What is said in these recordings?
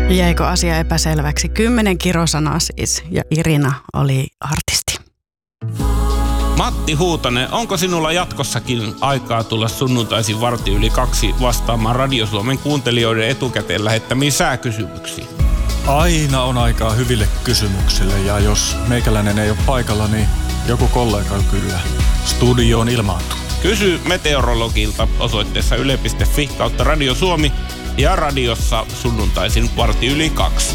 Jäikö asia epäselväksi? 10 kirosanaa siis, ja Irina oli artisti. Matti Huutonen, onko sinulla jatkossakin aikaa tulla sunnuntaisin 1:15 vastaamaan Radio Suomen kuuntelijoiden etukäteen lähettämiin sääkysymyksiin? Aina on aikaa hyville kysymyksille, ja jos meikäläinen ei ole paikalla, niin joku kollega kyllä studioon ilmaantuu. Kysy meteorologilta osoitteessa yle.fi/Radio Suomi ja radiossa sunnuntaisin 1:15.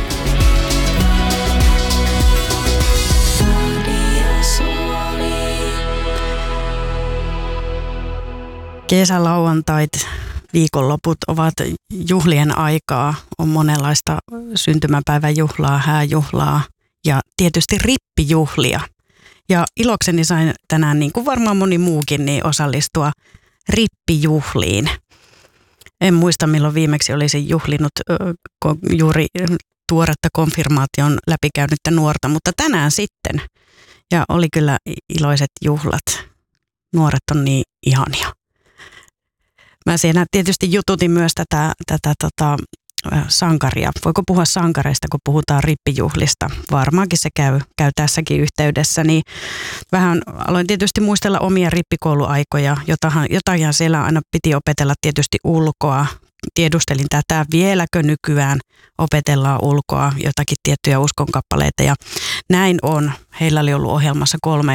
Kesälauantait, viikonloput ovat juhlien aikaa. On monenlaista syntymäpäiväjuhlaa, hääjuhlaa ja tietysti rippijuhlia. Ja ilokseni sain tänään, niin kuin varmaan moni muukin, niin osallistua rippijuhliin. En muista, milloin viimeksi olisin juhlinut juuri tuoretta konfirmaation läpikäynyttä nuorta, mutta tänään sitten. Ja oli kyllä iloiset juhlat. Nuoret on niin ihania. Mä siinä tietysti jututin myös tätä sankaria. Voiko puhua sankareista, kun puhutaan rippijuhlista? Varmaankin se käy tässäkin yhteydessä. Niin vähän aloin tietysti muistella omia rippikouluaikoja, jotain siellä aina piti opetella tietysti ulkoa. Tiedustelin tätä, vieläkö nykyään opetellaan ulkoa jotakin tiettyjä uskonkappaleita. Ja näin on. Heillä oli ollut ohjelmassa kolme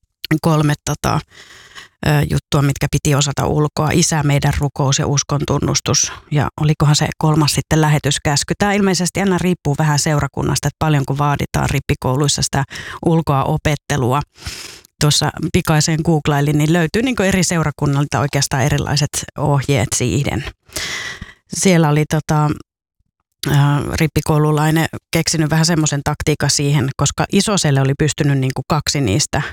juttua, mitkä piti osata ulkoa. Isä, meidän rukous ja uskon tunnustus. Ja olikohan se 3. sitten lähetyskäsky. Tämä ilmeisesti aina riippuu vähän seurakunnasta, että paljonko vaaditaan rippikouluissa sitä ulkoa opettelua. Tuossa pikaisen googlailin, niin löytyy niin kuin eri seurakunnalta oikeastaan erilaiset ohjeet siihen. Siellä oli rippikoululainen keksinyt vähän semmoisen taktiikan siihen, koska isoselle oli pystynyt niin kuin 2 niistä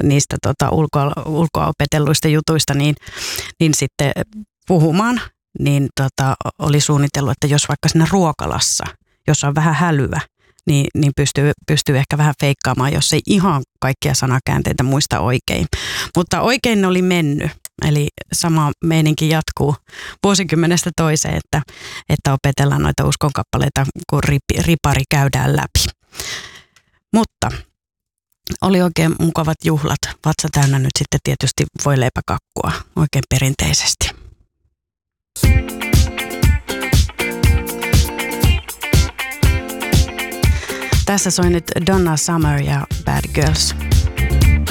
ulkoa opetelluista jutuista niin sitten puhumaan, niin oli suunnitellut, että jos vaikka siinä ruokalassa, jos on vähän hälyä, niin pystyy ehkä vähän feikkaamaan, jos ei ihan kaikkia sanakäänteitä muista oikein. Mutta oikein oli mennyt, eli sama meininki jatkuu vuosikymmenestä toiseen, että opetellaan noita uskonkappaleita, kun ripari käydään läpi. Mutta oli oikein mukavat juhlat. Vatsa täynnä nyt sitten tietysti voileipäkakkua oikein perinteisesti. Tässä soi nyt Donna Summer ja Bad Girls.